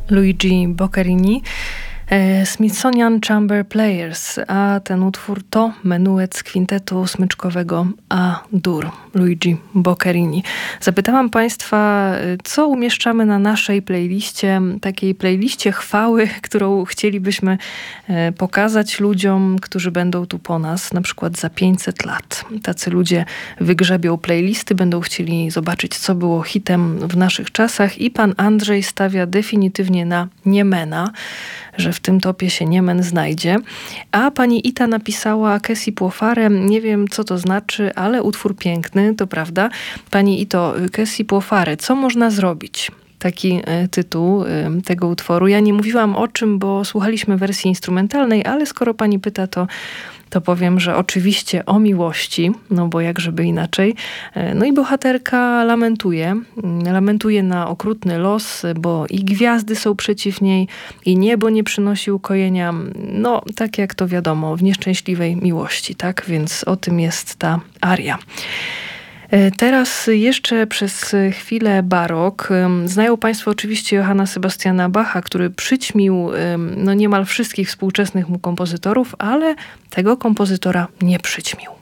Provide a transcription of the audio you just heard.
Luigi Boccherini, Smithsonian Chamber Players, a ten utwór to menuet z kwintetu smyczkowego A-dur Luigi Boccherini. Zapytałam Państwa, co umieszczamy na naszej playliście, takiej playliście chwały, którą chcielibyśmy pokazać ludziom, którzy będą tu po nas, na przykład za 500 lat. Tacy ludzie wygrzebią playlisty, będą chcieli zobaczyć, co było hitem w naszych czasach i pan Andrzej stawia definitywnie na Niemena, że w tym topie się Niemen znajdzie. A pani Ita napisała Kessi Puofare, nie wiem co to znaczy, ale utwór piękny, to prawda. Pani Ito, Kessi Puofare, co można zrobić? Taki tytuł tego utworu. Ja nie mówiłam o czym, bo słuchaliśmy wersji instrumentalnej, ale skoro pani pyta, to powiem, że oczywiście o miłości, no bo jak żeby inaczej. No i bohaterka lamentuje na okrutny los, bo i gwiazdy są przeciw niej, i niebo nie przynosi ukojenia. No, tak jak to wiadomo, w nieszczęśliwej miłości, tak? Więc o tym jest ta aria. Teraz jeszcze przez chwilę barok. Znają Państwo oczywiście Johanna Sebastiana Bacha, który przyćmił niemal wszystkich współczesnych mu kompozytorów, ale tego kompozytora nie przyćmił.